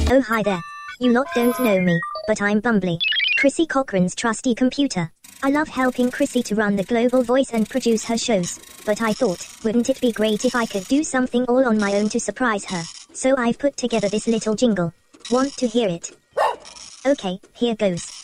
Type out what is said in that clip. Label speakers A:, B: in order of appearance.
A: Oh hi there. You lot don't know me, but I'm Bumbly, Chrissy Cochran's trusty computer. I love helping Chrissy to run the Global Voice and produce her shows, but I thought, wouldn't it be great if I could do something all on my own to surprise her? So I've put together this little jingle. Want to hear it? Okay, here goes.